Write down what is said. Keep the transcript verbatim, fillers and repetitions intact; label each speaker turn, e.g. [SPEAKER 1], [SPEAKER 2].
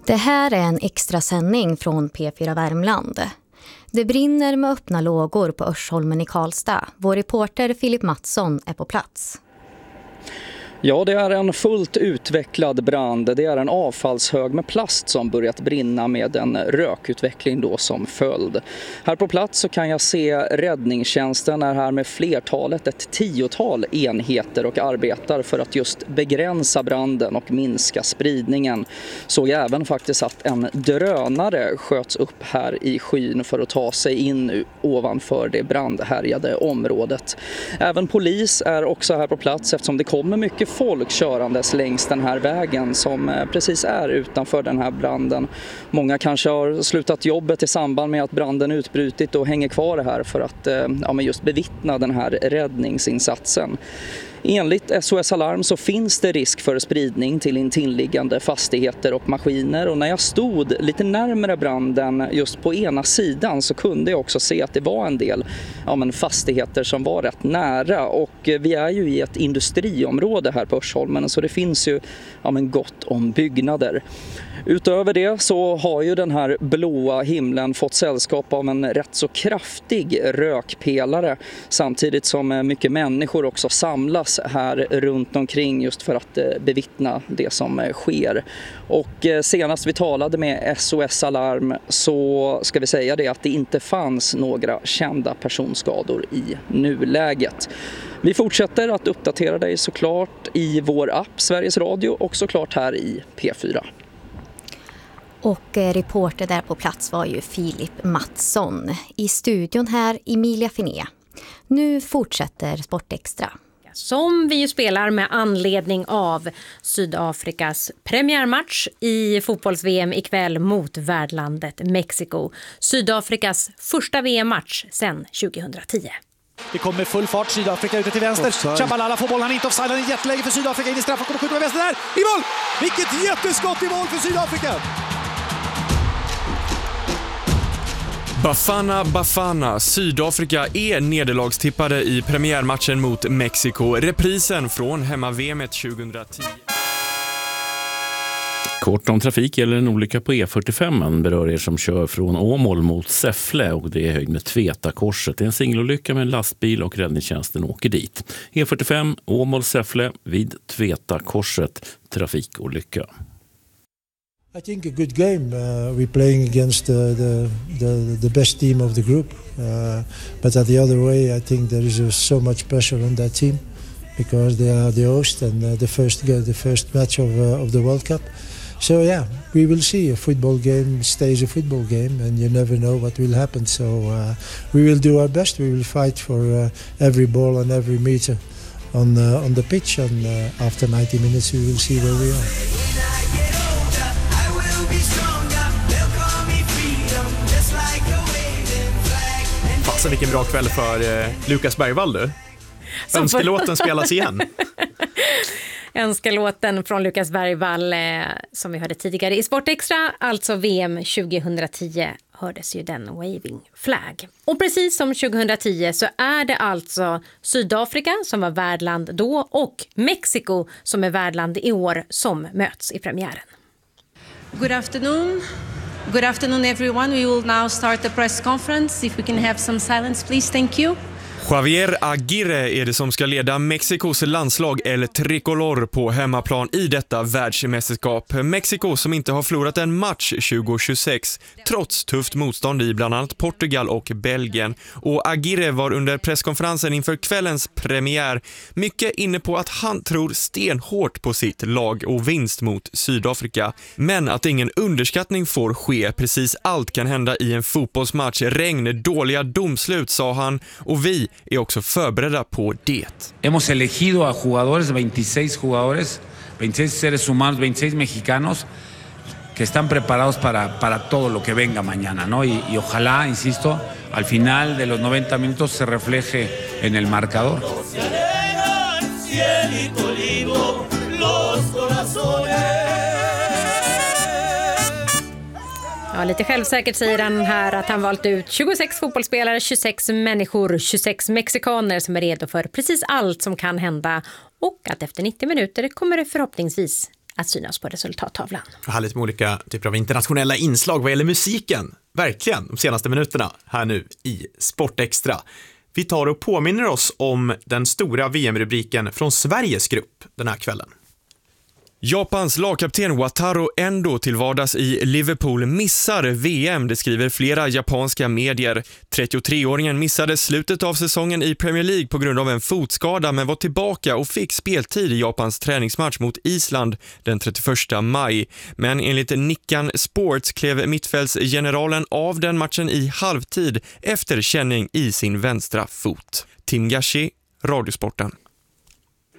[SPEAKER 1] Det här är en extra sändning från P fyra Värmland. Det brinner med öppna lågor på Örsholmen i Karlstad. Vår reporter Filip Mattsson är på plats.
[SPEAKER 2] Ja, det är en fullt utvecklad brand. Det är en avfallshög med plast som börjat brinna med en rökutveckling då som följd. Här på plats så kan jag se räddningstjänsten är här med flertalet, ett tiotal enheter och arbetar för att just begränsa branden och minska spridningen. Såg jag även faktiskt att en drönare sköts upp här i skyn för att ta sig in ovanför det brandhärjade området. Även polis är också här på plats eftersom det kommer mycket folk körandes längs den här vägen som precis är utanför den här branden. Många kanske har slutat jobbet i samband med att branden utbrutit och hänger kvar här för att ja, men just bevittna den här räddningsinsatsen. Enligt S O S Alarm så finns det risk för spridning till intilliggande fastigheter och maskiner, och när jag stod lite närmare branden just på ena sidan så kunde jag också se att det var en del ja, men fastigheter som var rätt nära, och vi är ju i ett industriområde här på Örsholmen så det finns ju ja, men gott om byggnader. Utöver det så har ju den här blåa himlen fått sällskap av en rätt så kraftig rökpelare, samtidigt som mycket människor också samlas här runt omkring just för att bevittna det som sker. Och senast vi talade med S O S Alarm så ska vi säga det att det inte fanns några kända personskador i nuläget. Vi fortsätter att uppdatera dig såklart i vår app Sveriges Radio och såklart här i P fyra.
[SPEAKER 1] Och reporter där på plats var ju Filip Mattsson. I studion här Emilia Finé. Nu fortsätter Sportextra.
[SPEAKER 3] Som vi ju spelar med anledning av Sydafrikas premiärmatch i fotbolls-V M ikväll mot värdlandet Mexiko. Sydafrikas första V M-match sedan tjugohundratio.
[SPEAKER 4] Det kommer full fart, Sydafrika ute till vänster. Chabalala får bollen, han är inte offside, han är jätteläge för Sydafrika in i straff och kommer skjuta med vänster där. I mål! Vilket jätteskott i mål för Sydafrika!
[SPEAKER 5] Bafana Bafana, Sydafrika är nederlagstippade i premiärmatchen mot Mexiko. Reprisen från hemma-V M-et tjugohundratio.
[SPEAKER 6] Kort om trafik eller en olycka på E fyrtiofem. Man berör er som kör från Åmål mot Säffle, och det är höjd med Tvetakorset. Det är en singelolycka med en lastbil och räddningstjänsten åker dit. E fyrtiofem, Åmål Säffle vid Tvetakorset, trafikolycka.
[SPEAKER 7] I think a good game. Uh, we're playing against uh, the, the the best team of the group, uh, but at the other way, I think there is uh, so much pressure on that team because they are the host and uh, the first the first match of uh, of the World Cup. So yeah, we will see. A football game stays a football game, and you never know what will happen. So uh, we will do our best. We will fight for uh, every ball and every meter on uh, on the pitch, and uh, after ninety minutes, we will see where we are.
[SPEAKER 5] Fasen vilken bra kväll för eh, Lukas Bergvall du. Önskelåten spelas igen.
[SPEAKER 3] Önskelåten från Lukas Bergvall eh, som vi hörde tidigare i Sportextra, alltså V M tjugohundratio, hördes ju den Waving Flag. Och precis som tjugohundratio så är det alltså Sydafrika som var värdland då och Mexiko som är värdland i år som möts i premiären.
[SPEAKER 8] Good afternoon. Good afternoon, everyone. We will now start the press conference. If we can have some silence, please. Thank you.
[SPEAKER 5] Javier Aguirre är det som ska leda Mexikos landslag El Tricolor på hemmaplan i detta världsmästerskap. Mexiko som inte har förlorat en match tjugohundratjugosex trots tufft motstånd i bland annat Portugal och Belgien. Och Aguirre var under presskonferensen inför kvällens premiär mycket inne på att han tror stenhårt på sitt lag och vinst mot Sydafrika. Men att ingen underskattning får ske. Precis allt kan hända i en fotbollsmatch. Regn, dåliga domslut, sa han, och vi är också förberedda på det.
[SPEAKER 9] Hemos elegido a jugadores, veintiséis jugadores, veintiséis seres humanos, veintiséis mexicanos que están preparados para, para todo lo que venga mañana, ¿no? Y, y ojalá, insisto, al final de los noventa minutos se refleje en el marcador.
[SPEAKER 3] Ja, lite självsäkert säger han här att han valt ut tjugosex fotbollsspelare, tjugosex människor, tjugosex mexikaner som är redo för precis allt som kan hända, och att efter nittio minuter kommer det förhoppningsvis att synas på resultattavlan.
[SPEAKER 10] Härligt med olika typer av internationella inslag vad gäller musiken. Verkligen, de senaste minuterna här nu i Sportextra. Vi tar och påminner oss om den stora V M-rubriken från Sveriges grupp den här kvällen.
[SPEAKER 5] Japans lagkapten Wataru Endo till vardags i Liverpool missar V M, det skriver flera japanska medier. trettiotre-åringen missade slutet av säsongen i Premier League på grund av en fotskada men var tillbaka och fick speltid i Japans träningsmatch mot Island den trettioförsta maj. Men enligt Nikkan Sports klev mittfältsgeneralen av den matchen i halvtid efter känning i sin vänstra fot. Tim Gashi, Radiosporten.